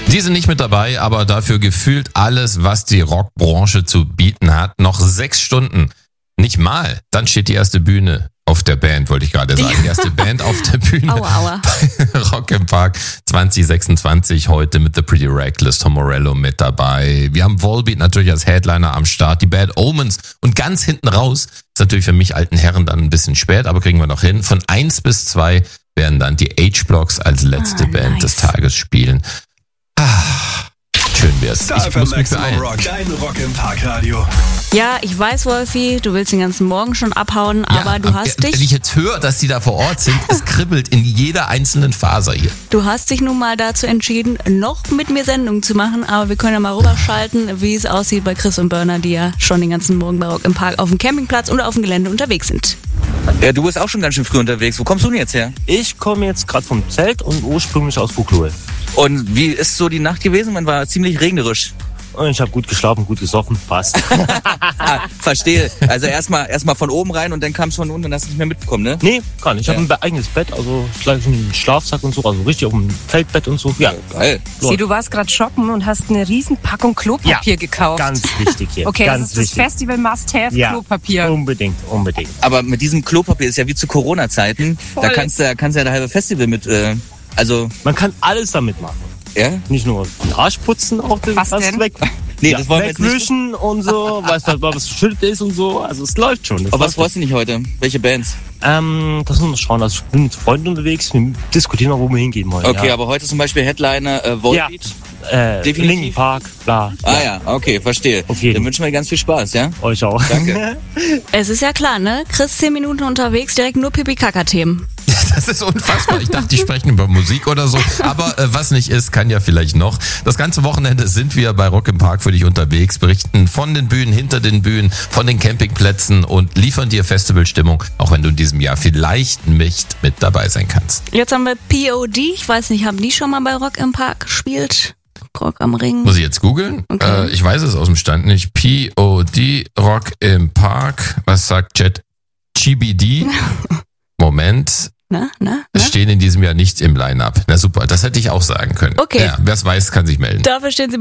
Die sind nicht mit dabei, aber dafür gefühlt alles, was die Rockbranche zu bieten hat. Noch 6 Stunden. Nicht mal. Dann steht die erste Bühne auf der Band, wollte ich gerade sagen. Die erste Band auf der Bühne. Aua. Bei Rock im Park 2026 heute mit The Pretty Reckless, Tom Morello mit dabei. Wir haben Volbeat natürlich als Headliner am Start, die Bad Omens und ganz hinten raus, ist natürlich für mich alten Herren dann ein bisschen spät, aber kriegen wir noch hin. Von 1 bis 2 werden dann die H-Blocks als letzte Band des Tages spielen. Schön wär's. Ich muss mich beeilen. Rock, dein Rock im Park Radio. Ja, ich weiß, Wolfi, du willst den ganzen Morgen schon abhauen, aber du hast dich... Wenn ich jetzt höre, dass die da vor Ort sind, es kribbelt in jeder einzelnen Faser hier. Du hast dich nun mal dazu entschieden, noch mit mir Sendung zu machen, aber wir können ja mal rüberschalten, wie es aussieht bei Chris und Burner, die ja schon den ganzen Morgen bei Rock im Park auf dem Campingplatz oder auf dem Gelände unterwegs sind. Ja, du bist auch schon ganz schön früh unterwegs. Wo kommst du denn jetzt her? Ich komme jetzt gerade vom Zelt und ursprünglich aus Buchloe. Und wie ist so die Nacht gewesen? Man war ziemlich regnerisch. Und ich habe gut geschlafen, gut gesoffen, passt. Verstehe. Also erstmal von oben rein und dann kam es von unten und hast nicht mehr mitbekommen, ne? Nee, gar nicht. Ich habe ein eigenes Bett, also gleich einen Schlafsack und so, also richtig auf dem Feldbett und so. Ja, geil. Sieh, du warst gerade shoppen und hast eine riesen Packung Klopapier gekauft. Ganz wichtig hier. Okay, ganz das ist das Festival Must-Have Klopapier. Unbedingt. Aber mit diesem Klopapier ist ja wie zu Corona-Zeiten. Da kannst du ja das halbe Festival mit, Man kann alles damit machen. Ja? Nicht nur den Arsch putzen, auch den Was Rest denn? weg. Nee, das wollen wir jetzt nicht. Wegwischen und so, weißt du, was verschüttet ist und so. Also es läuft schon. Aber was freust du nicht heute? Welche Bands? Das müssen wir schauen. Also ich bin mit Freunden unterwegs. Wir diskutieren noch, wo wir hingehen wollen. Okay, ja. aber heute zum Beispiel Headliner Volbeat. Definitiv. Linkin Park, bla. Ja, okay, verstehe. Auf jeden. Dann wünschen wir ganz viel Spaß, ja? Euch auch. Danke. Es ist ja klar, ne? Chris 10 Minuten unterwegs, direkt nur Pipi-Kaka-Themen. Das ist unfassbar. Ich dachte, die sprechen über Musik oder so. Aber was nicht ist, kann ja vielleicht noch. Das ganze Wochenende sind wir bei Rock im Park für dich unterwegs, berichten von den Bühnen, hinter den Bühnen, von den Campingplätzen und liefern dir Festivalstimmung, auch wenn du in diesem Jahr vielleicht nicht mit dabei sein kannst. Jetzt haben wir POD. Ich weiß nicht, haben die schon mal bei Rock im Park gespielt? Rock am Ring. Muss ich jetzt googeln? Okay. Ich weiß es aus dem Stand nicht. POD, Rock im Park. Was sagt Chat? GBD? Moment. Na? Stehen in diesem Jahr nicht im Line-Up. Na super, das hätte ich auch sagen können. Okay. Ja, wer es weiß, kann sich melden. Dafür stehen sie